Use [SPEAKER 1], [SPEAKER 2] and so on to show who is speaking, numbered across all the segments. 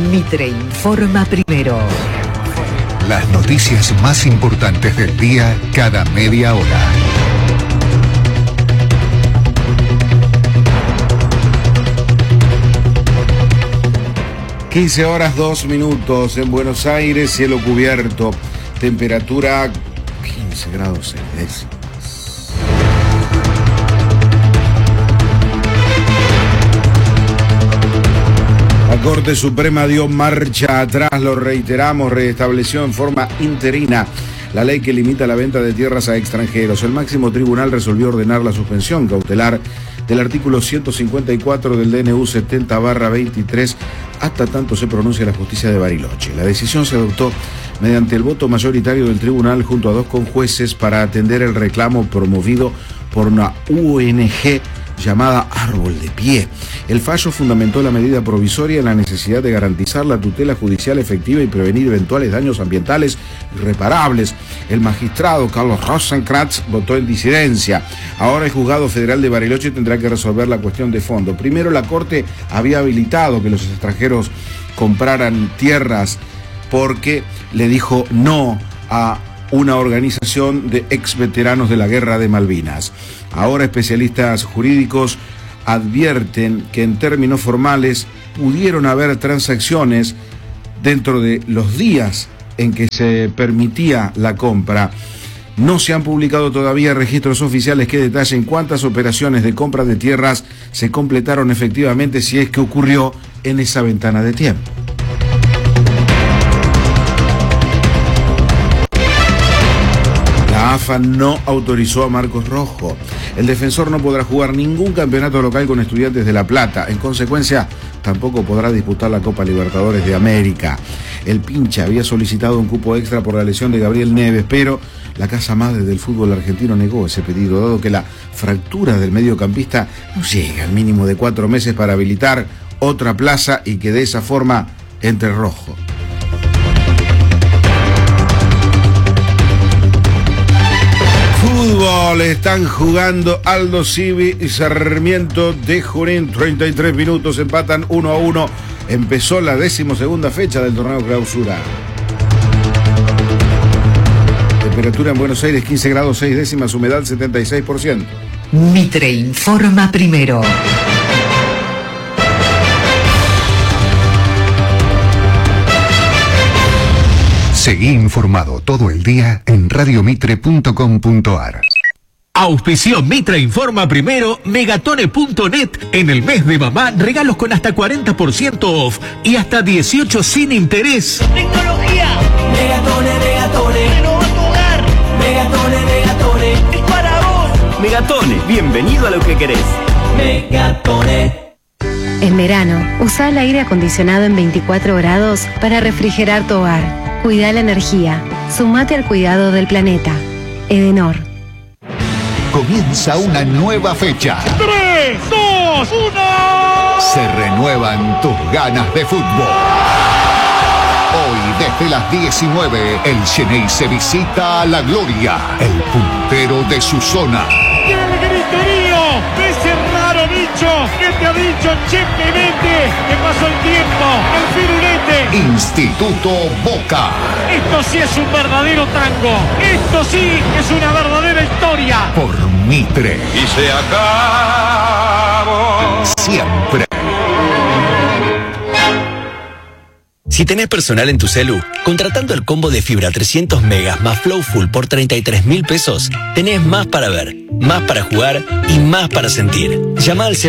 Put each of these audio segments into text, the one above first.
[SPEAKER 1] Mitre informa primero.
[SPEAKER 2] Las noticias más importantes del día cada media hora.
[SPEAKER 3] Quince horas 2 minutos en Buenos Aires, cielo cubierto, temperatura 15 grados 6 décimas. La Corte Suprema dio marcha atrás, lo reiteramos, restableció en forma interina la ley que limita la venta de tierras a extranjeros. El máximo tribunal resolvió ordenar la suspensión cautelar del artículo 154 del DNU 70/23 hasta tanto se pronuncie la justicia de Bariloche. La decisión se adoptó mediante el voto mayoritario del tribunal junto a 2 conjueces para atender el reclamo promovido por una ONG llamada Árbol de Pie. El fallo fundamentó la medida provisoria en la necesidad de garantizar la tutela judicial efectiva y prevenir eventuales daños ambientales irreparables. El magistrado Carlos Rosenkrantz votó en disidencia. Ahora el Juzgado Federal de Bariloche tendrá que resolver la cuestión de fondo. Primero, la Corte había habilitado que los extranjeros compraran tierras porque le dijo no a una organización de ex veteranos de la Guerra de Malvinas. Ahora especialistas jurídicos advierten que en términos formales pudieron haber transacciones dentro de los días en que se permitía la compra. No se han publicado todavía registros oficiales que detallen cuántas operaciones de compra de tierras se completaron efectivamente, si es que ocurrió en esa ventana de tiempo. La AFA no autorizó a Marcos Rojo. El defensor no podrá jugar ningún campeonato local con Estudiantes de La Plata. En consecuencia, tampoco podrá disputar la Copa Libertadores de América. El Pincha había solicitado un cupo extra por la lesión de Gabriel Neves, pero la casa madre del fútbol argentino negó ese pedido, dado que la fractura del mediocampista no llega al mínimo de 4 meses para habilitar otra plaza y que de esa forma entre Rojo. Fútbol, están jugando Aldo Civi y Sarmiento de Junín, 33 minutos, empatan 1-1. Empezó la 12ª fecha del torneo clausura. Temperatura en Buenos Aires 15 grados 6 décimas, humedad 76%.
[SPEAKER 1] Mitre informa primero.
[SPEAKER 2] Seguí informado todo el día en radiomitre.com.ar.
[SPEAKER 4] Auspició Mitre Informa Primero, Megatone.net. En el mes de mamá, regalos con hasta 40% off y hasta 18 sin interés.
[SPEAKER 5] Tecnología. Megatone. Renova tu hogar. Megatone. Es para vos.
[SPEAKER 6] Megatone, bienvenido a lo que querés.
[SPEAKER 5] Megatone.
[SPEAKER 7] En verano, usa el aire acondicionado en 24 grados para refrigerar tu hogar. Cuida la energía. Sumate al cuidado del planeta. Edenor.
[SPEAKER 2] Comienza una nueva fecha.
[SPEAKER 5] 3, 2, 1.
[SPEAKER 2] Se renuevan tus ganas de fútbol. Hoy, desde las 19, el Xeneize visita a La Gloria, el puntero de su zona.
[SPEAKER 5] ¡Qué griterío! ¡Ese raro bicho! ¿Qué te ha dicho Chepemente? ¡Que pasó el tiempo! ¡El firulete!
[SPEAKER 2] Instituto Boca.
[SPEAKER 5] Esto sí es un verdadero tango. Esto sí es una verdadera historia.
[SPEAKER 2] Por Mitre.
[SPEAKER 8] Y se acabó.
[SPEAKER 2] Siempre.
[SPEAKER 6] Si tenés personal en tu celu, contratando el combo de fibra 300 megas más Flow Full por 33.000 pesos, tenés más para ver, más para jugar y más para sentir. Llama al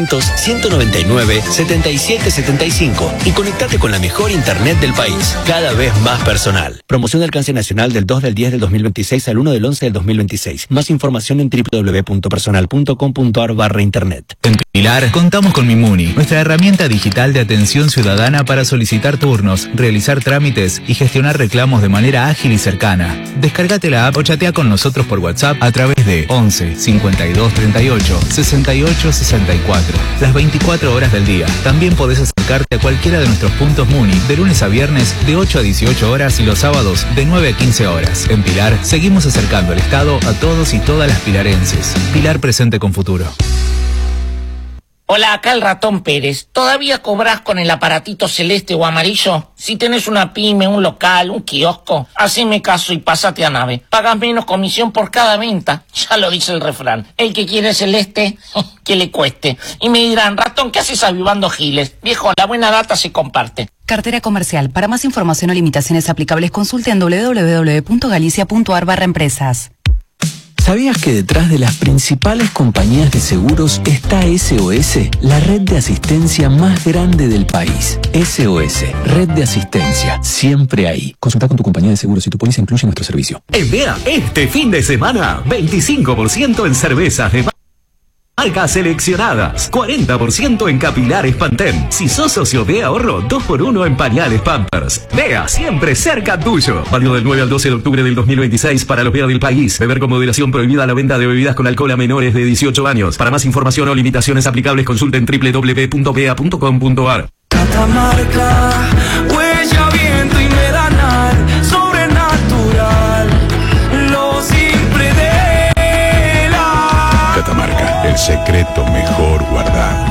[SPEAKER 6] 0800-199-7775 y conectate con la mejor internet del país, cada vez más personal. Promoción de alcance nacional del 2 del 10 del 2026 al 1 del 11 del 2026. Más información en www.personal.com.ar/internet.
[SPEAKER 9] En Pilar, contamos con Mimuni, nuestra herramienta digital de atención ciudadana para solicitar turnos, realizar trámites y gestionar reclamos de manera ágil y cercana. Descárgate la app o chatea con nosotros por WhatsApp a través de 11 52 38 68 64. Las 24 horas del día. También podés acercarte a cualquiera de nuestros puntos Muni de lunes a viernes de 8 a 18 horas y los sábados de 9 a 15 horas. En Pilar, seguimos acercando el Estado a todos y todas las pilarenses. Pilar presente con futuro.
[SPEAKER 8] Hola, acá el Ratón Pérez. ¿Todavía cobrás con el aparatito celeste o amarillo? Si tenés una pyme, un local, un kiosco, haceme caso y pásate a Nave. Pagas menos comisión por cada venta. Ya lo dice el refrán. El que quiere celeste, que le cueste. Y me dirán, Ratón, ¿qué haces avivando giles? Viejo, la buena data se comparte.
[SPEAKER 10] Cartera comercial. Para más información o limitaciones aplicables, consulte en www.galicia.ar/empresas.
[SPEAKER 6] ¿Sabías que detrás de las principales compañías de seguros está SOS, la red de asistencia más grande del país? SOS, red de asistencia, siempre ahí. Consulta con tu compañía de seguros si tu póliza incluye nuestro servicio.
[SPEAKER 4] En BEA, este fin de semana, 25% en cervezas de marcas seleccionadas, 40% en capilares Pantene. Si sos socio de ahorro, 2x1 en pañales Pampers. BEA, siempre cerca tuyo. Válido del 9 al 12 de octubre del 2026 para los BEA del país. Beber con moderación, prohibida la venta de bebidas con alcohol a menores de 18 años. Para más información o limitaciones aplicables, consulten www.bea.com.ar.
[SPEAKER 11] Catamarca, huella, viento y medanal, sobrenatural, lo simple de la
[SPEAKER 12] Catamarca, el secreto mejor guardado.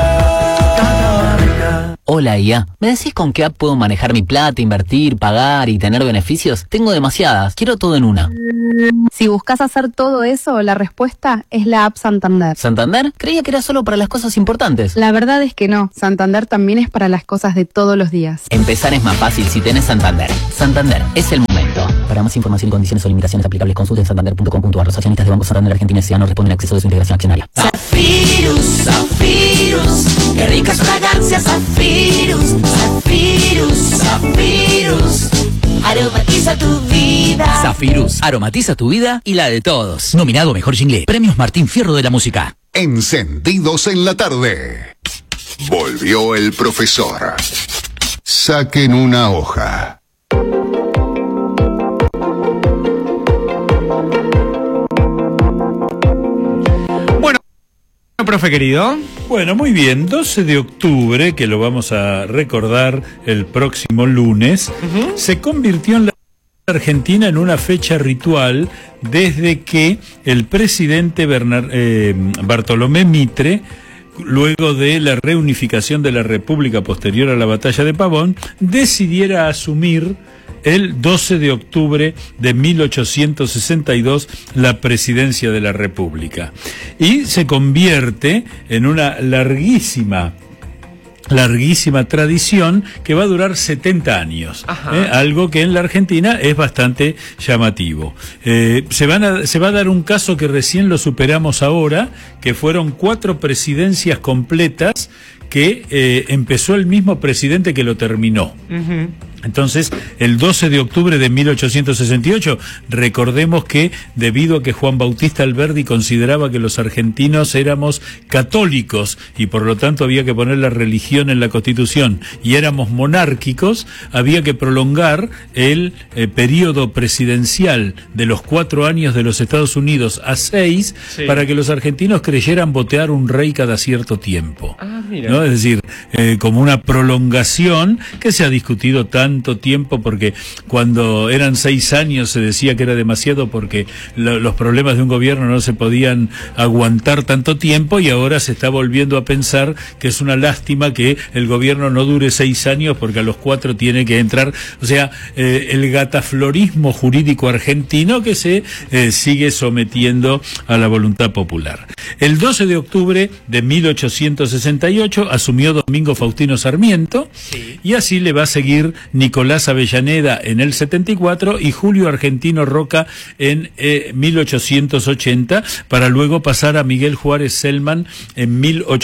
[SPEAKER 13] Hola IA, ¿me decís con qué app puedo manejar mi plata, invertir, pagar y tener beneficios? Tengo demasiadas, quiero todo en una.
[SPEAKER 14] Si buscas hacer todo eso, la respuesta es la app Santander.
[SPEAKER 13] ¿Santander? Creía que era solo para las cosas importantes.
[SPEAKER 14] La verdad es que no, Santander también es para las cosas de todos los días.
[SPEAKER 13] Empezar es más fácil si tenés Santander. Santander, es el momento. Para más información y condiciones o limitaciones aplicables, consulten santander.com.ar. Los accionistas de Banco Santander Argentina S.A. no responden al acceso de su integración accionaria.
[SPEAKER 11] Zafirus, Zafirus, qué ricas fragancias, Zafirus, Zafirus, Zafirus, aromatiza tu vida.
[SPEAKER 15] Zafirus, aromatiza tu vida y la de todos. Nominado Mejor Jingle, Premios Martín Fierro de la Música.
[SPEAKER 2] Encendidos en la tarde. Volvió el profesor. Saquen una hoja.
[SPEAKER 16] Profe querido.
[SPEAKER 17] Bueno, muy bien, 12 de octubre, que lo vamos a recordar el próximo lunes, se convirtió en la Argentina en una fecha ritual desde que el presidente Bartolomé Mitre, luego de la reunificación de la República posterior a la batalla de Pavón, decidiera asumir el 12 de octubre de 1862 la presidencia de la República. Y se convierte en una larguísima tradición que va a durar 70 años, algo que en la Argentina es bastante llamativo. Se va a dar un caso que recién lo superamos ahora, que fueron 4 presidencias completas que empezó el mismo presidente que lo terminó. Entonces, el 12 de octubre de 1868, recordemos que debido a que Juan Bautista Alberdi consideraba que los argentinos éramos católicos y por lo tanto había que poner la religión en la Constitución y éramos monárquicos, había que prolongar el periodo presidencial de los 4 años de los Estados Unidos a 6 para que los argentinos creyeran votar un rey cada cierto tiempo. ¿No? Es decir, como una prolongación que se ha discutido tanto tiempo, porque cuando eran 6 años se decía que era demasiado porque los problemas de un gobierno no se podían aguantar tanto tiempo, y ahora se está volviendo a pensar que es una lástima que el gobierno no dure 6 años porque a los 4 tiene que entrar, o sea, el gataflorismo jurídico argentino que se sigue sometiendo a la voluntad popular. El 12 de octubre de 1868 asumió Domingo Faustino Sarmiento, y así le va a seguir Nicolás Avellaneda en el 74 y Julio Argentino Roca en 1880, para luego pasar a Miguel Juárez Selman en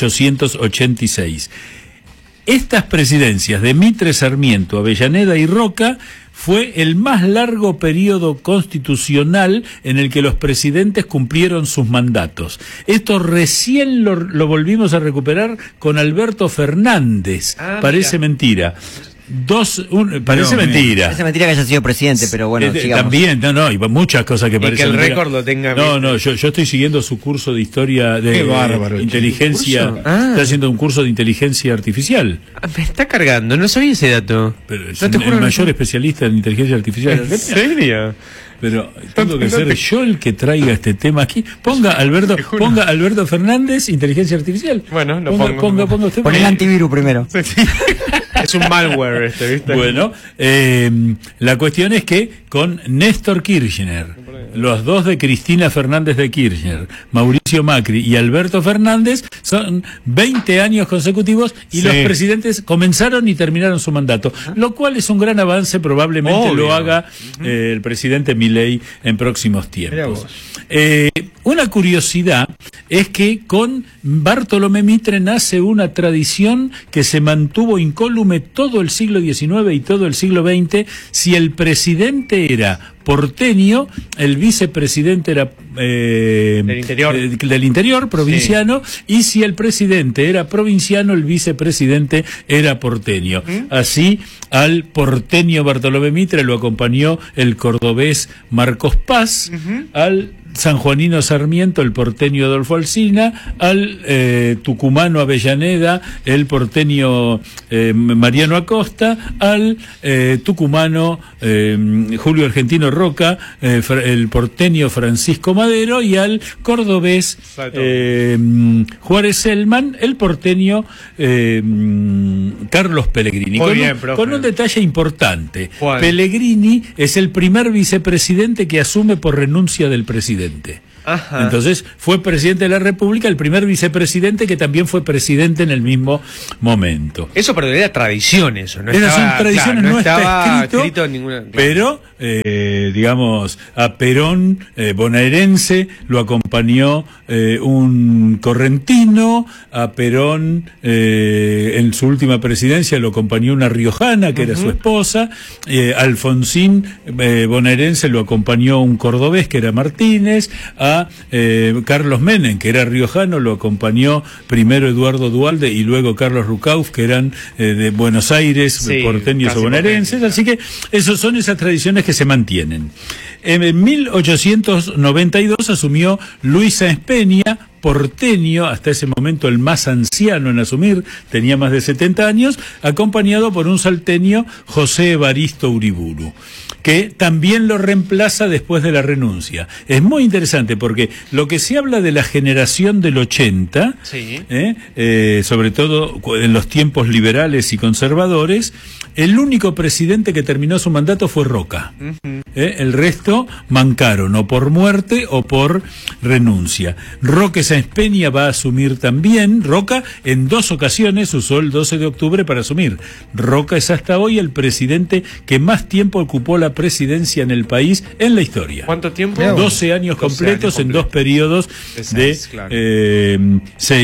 [SPEAKER 17] 1886. Estas presidencias de Mitre, Sarmiento, Avellaneda y Roca fue el más largo periodo constitucional en el que los presidentes cumplieron sus mandatos. Esto recién lo volvimos a recuperar con Alberto Fernández. Parece mentira. parece mentira.
[SPEAKER 16] Parece mentira que haya sido presidente, pero bueno, sigamos.
[SPEAKER 17] También, hay muchas cosas que parecen
[SPEAKER 18] mentira. Y que el
[SPEAKER 17] mentira.
[SPEAKER 18] récord lo tenga.
[SPEAKER 17] Yo estoy siguiendo su curso de historia de inteligencia. Está haciendo un curso de inteligencia artificial.
[SPEAKER 18] Me está cargando, no sabía ese dato.
[SPEAKER 17] Pero es el mayor especialista en inteligencia artificial.
[SPEAKER 18] ¿En serio?
[SPEAKER 17] Pero tengo que ser yo el que traiga este tema aquí. Ponga Alberto Fernández, inteligencia artificial.
[SPEAKER 18] Bueno, lo
[SPEAKER 17] ponga usted.
[SPEAKER 16] Pon el antivirus primero.
[SPEAKER 18] Es un malware ¿viste?
[SPEAKER 17] Bueno, la cuestión es que con Néstor Kirchner, los dos de Cristina Fernández de Kirchner, Mauricio Macri y Alberto Fernández, son 20 años consecutivos y los presidentes comenzaron y terminaron su mandato, lo cual es un gran avance, probablemente lo haga el presidente Milei en próximos tiempos. Una curiosidad es que con Bartolomé Mitre nace una tradición que se mantuvo incólume todo el siglo XIX y todo el siglo XX. Si el presidente era porteño, el vicepresidente era del interior provinciano, y si el presidente era provinciano, el vicepresidente era porteño. Así, al porteño Bartolomé Mitre lo acompañó el cordobés Marcos Paz, al sanjuanino Sarmiento, el porteño Adolfo Alsina, al tucumano Avellaneda, el porteño Mariano Acosta, al tucumano Julio Argentino Roca, el porteño Francisco Madero, y al cordobés Juárez Selman, el porteño Carlos Pellegrini. Con un detalle importante. ¿Cuál? Pellegrini es el primer vicepresidente que asume por renuncia del presidente. Ajá. Entonces fue presidente de la República, el primer vicepresidente que también fue presidente en el mismo momento.
[SPEAKER 18] Eso, pero era tradición, eso. No
[SPEAKER 17] esas son tradiciones,
[SPEAKER 18] claro,
[SPEAKER 17] no está
[SPEAKER 18] escrito en ninguna. Claro.
[SPEAKER 17] Pero, digamos, a Perón bonaerense lo acompañó un correntino, a Perón en su última presidencia lo acompañó una riojana que era su esposa, Alfonsín bonaerense lo acompañó un cordobés que era Martínez, a Carlos Menem, que era riojano, lo acompañó primero Eduardo Duhalde y luego Carlos Rucauf, que eran de Buenos Aires, porteños o bonaerenses, así que son esas tradiciones que se mantienen. En 1892 asumió Luis Sáenz Peña, porteño, hasta ese momento el más anciano en asumir, tenía más de 70 años, acompañado por un salteño, José Evaristo Uriburu, que también lo reemplaza después de la renuncia. Es muy interesante porque lo que se habla de la generación del 80, sobre todo en los tiempos liberales y conservadores, el único presidente que terminó su mandato fue Roca. El resto mancaron, o por muerte o por renuncia. Roque Sáenz Peña va a asumir también. Roca en 2 ocasiones usó el 12 de octubre para asumir. Roca es hasta hoy el presidente que más tiempo ocupó la presidencia en el país en la historia.
[SPEAKER 18] ¿Cuánto tiempo?
[SPEAKER 17] 12 años completos en 2 periodos de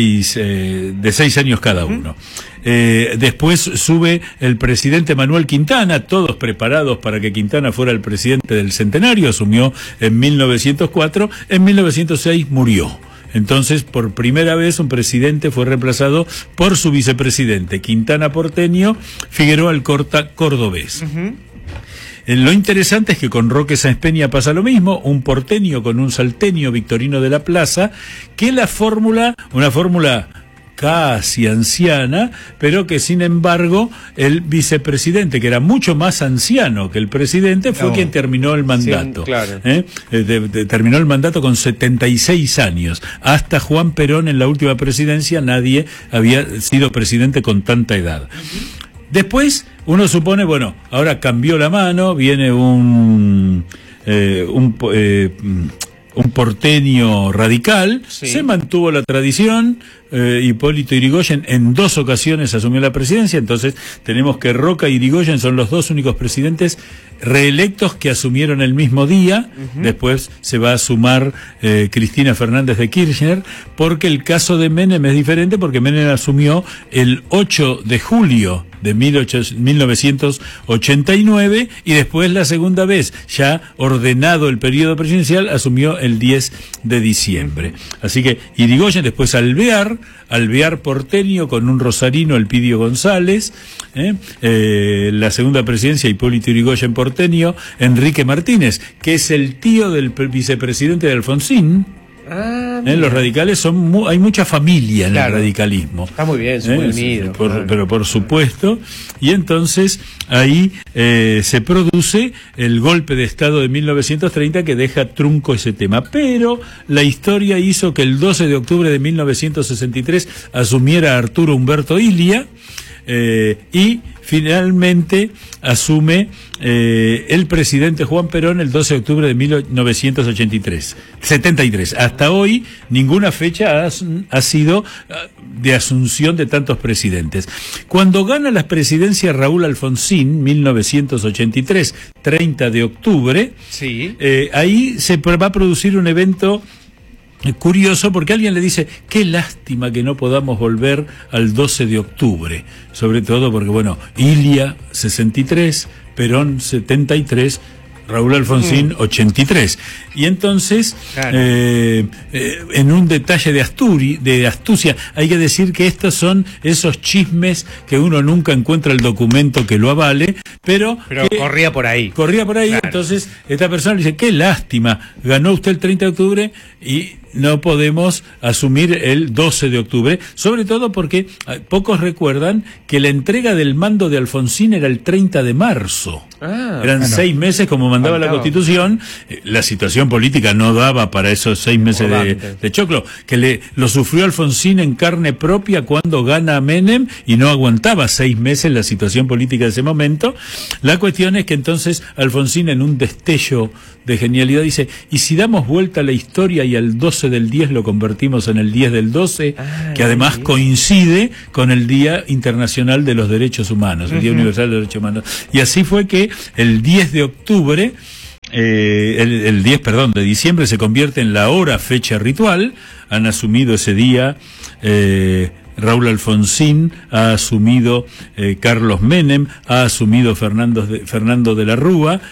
[SPEAKER 17] 6 años cada uno. Después sube el presidente Manuel Quintana, todos preparados para que Quintana fuera el presidente del centenario, asumió en 1904, en 1906 murió. Entonces, por primera vez, un presidente fue reemplazado por su vicepresidente, Quintana porteño, Figueroa Alcorta cordobés. Lo interesante es que con Roque Sáenz Peña pasa lo mismo, un porteño con un salteño, Victorino de la Plaza, que una fórmula casi anciana, pero que sin embargo el vicepresidente, que era mucho más anciano que el presidente, fue quien terminó el mandato. Terminó el mandato con 76 años. Hasta Juan Perón en la última presidencia nadie había sido presidente con tanta edad. Después uno supone, bueno, ahora cambió la mano, viene un porteño radical, se mantuvo la tradición, Hipólito Yrigoyen en 2 ocasiones asumió la presidencia, entonces tenemos que Roca y Yrigoyen son los 2 únicos presidentes reelectos que asumieron el mismo día. Después se va a sumar Cristina Fernández de Kirchner, porque el caso de Menem es diferente, porque Menem asumió el 8 de julio de 1989 y después la segunda vez, ya ordenado el periodo presidencial, asumió el 10 de diciembre. Así que Yrigoyen, después Alvear, Alvear porteño con un rosarino, Elpidio González, la segunda presidencia, Hipólito Yrigoyen porteño, Enrique Martínez, que es el tío del vicepresidente de Alfonsín. Los radicales hay mucha familia en el radicalismo.
[SPEAKER 18] Está muy bien, son muy unidos.
[SPEAKER 17] Pero por supuesto, y entonces ahí se produce el golpe de Estado de 1930 que deja trunco ese tema. Pero la historia hizo que el 12 de octubre de 1963 asumiera Arturo Humberto Ilia, y finalmente asume el presidente Juan Perón el 12 de octubre de 1973. Hasta hoy ninguna fecha ha sido de asunción de tantos presidentes. Cuando gana la presidencia Raúl Alfonsín, 1983, 30 de octubre,
[SPEAKER 18] sí.
[SPEAKER 17] Ahí se va a producir un evento curioso, porque alguien le dice, qué lástima que no podamos volver al 12 de octubre, sobre todo porque, bueno, Ilia 63, Perón 73, Raúl Alfonsín 83. Y entonces, claro, en un detalle de astucia, hay que decir que estos son esos chismes que uno nunca encuentra el documento que lo avale, pero
[SPEAKER 18] corría por ahí.
[SPEAKER 17] Claro. Entonces esta persona le dice, qué lástima, ganó usted el 30 de octubre y no podemos asumir el 12 de octubre, sobre todo porque pocos recuerdan que la entrega del mando de Alfonsín era el 30 de marzo. Eran 6 meses como mandaba la Constitución. La situación política no daba para esos 6 meses de choclo, que lo sufrió Alfonsín en carne propia cuando gana a Menem y no aguantaba 6 meses la situación política de ese momento. La cuestión es que entonces Alfonsín, en un destello de genialidad, dice, ¿y si damos vuelta a la historia y al 12 del 10 lo convertimos en el 10 del 12, que además coincide con el Día Internacional de los Derechos Humanos, el Día Universal de los Derechos Humanos? Y así fue que el 10 de octubre, el 10 de diciembre se convierte en la hora fecha ritual. Han asumido ese día Raúl Alfonsín, ha asumido Carlos Menem, ha asumido Fernando de la Rúa,